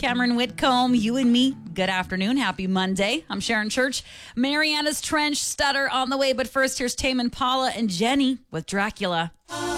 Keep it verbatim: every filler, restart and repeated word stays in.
Cameron Whitcomb, you and me. Good afternoon. Happy Monday. I'm Sharon Church. Mariana's Trench Stutter on the way. But first, here's Tame Impala and Jenny with Dracula.